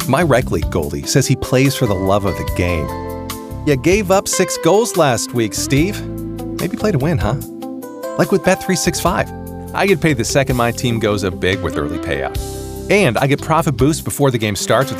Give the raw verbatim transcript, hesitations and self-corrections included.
My rec league goalie says he plays for the love of the game. You gave up six goals last week, Steve. Maybe play to win, huh? Like with Bet three sixty-five. I get paid the second my team goes up big with early payout. And I get profit boost before the game starts with